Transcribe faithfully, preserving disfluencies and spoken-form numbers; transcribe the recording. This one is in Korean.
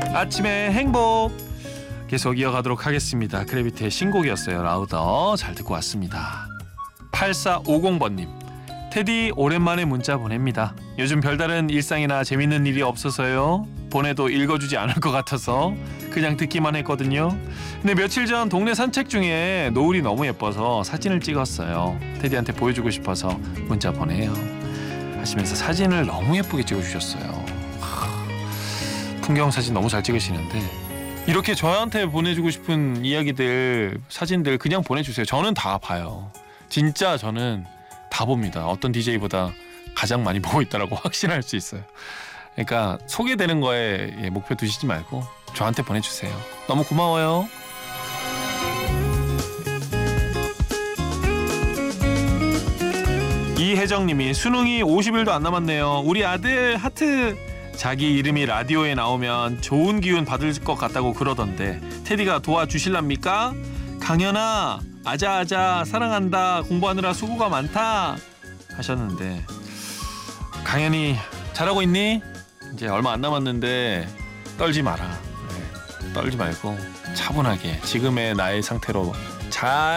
아침의 행복 계속 이어가도록 하겠습니다. 그래비티의 신곡이었어요. 라우더 잘 듣고 왔습니다. 팔사오공 번님 테디 오랜만에 문자 보냅니다. 요즘 별다른 일상이나 재밌는 일이 없어서요. 보내도 읽어주지 않을 것 같아서 그냥 듣기만 했거든요. 근데 며칠 전 동네 산책 중에 노을이 너무 예뻐서 사진을 찍었어요. 테디한테 보여주고 싶어서 문자 보내요 하시면서 사진을 너무 예쁘게 찍어주셨어요. 풍경 사진 너무 잘 찍으시는데 이렇게 저한테 보내주고 싶은 이야기들, 사진들 그냥 보내주세요. 저는 다 봐요. 진짜 저는 다 봅니다. 어떤 디제이보다 가장 많이 보고 있다라고 확신할 수 있어요. 그러니까 소개되는 거에 목표 두시지 말고 저한테 보내주세요. 너무 고마워요. 이혜정님이 수능이 오십 일도 안 남았네요. 우리 아들 하트 자기 이름이 라디오에 나오면 좋은 기운 받을 것 같다고 그러던데 테디가 도와주실랍니까? 강연아 아자아자 사랑한다 사랑하느라 수고가 많다 하셨는데 강연이 잘하고 있니? 이제 얼마 안 남았는데 떨지 마라. 네, 떨지 말고 차분하게 지금의 나의 상태로 잘